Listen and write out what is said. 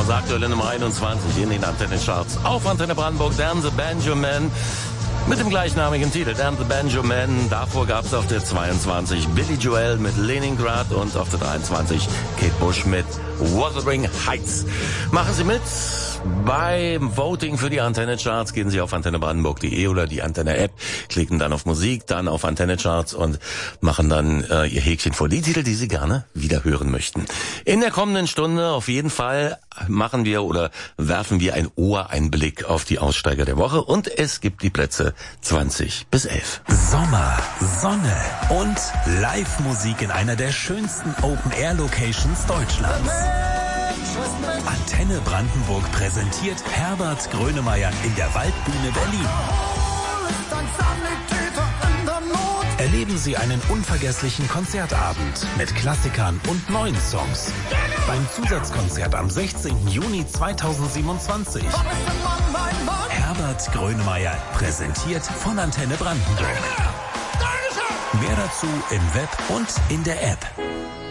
Unsere aktuelle Nummer 21 in den Antenne-Charts. Auf Antenne Brandenburg, Dan the Banjo Man. Mit dem gleichnamigen Titel, Dan the Banjo Man. Davor gab es auf der 22 Billy Joel mit Leningrad und auf der 23 Kate Bush mit Wuthering Heights. Machen Sie mit beim Voting für die Antenne-Charts. Gehen Sie auf antennebrandenburg.de oder die Antenne-App, klicken dann auf Musik, dann auf Antenne-Charts und machen dann Ihr Häkchen vor die Titel, die Sie gerne wieder hören möchten. In der kommenden Stunde auf jeden Fall machen wir oder werfen wir ein Ohr, einen Blick auf die Aussteiger der Woche und es gibt die Plätze 20 bis 11. Sommer, Sonne und Live-Musik in einer der schönsten Open-Air-Locations Deutschlands. Antenne Brandenburg präsentiert Herbert Grönemeyer in der Waldbühne Berlin. Erleben Sie einen unvergesslichen Konzertabend mit Klassikern und neuen Songs. Beim Zusatzkonzert am 16. Juni 2027. Herbert Grönemeyer präsentiert von Antenne Brandenburg. Mehr dazu im Web und in der App.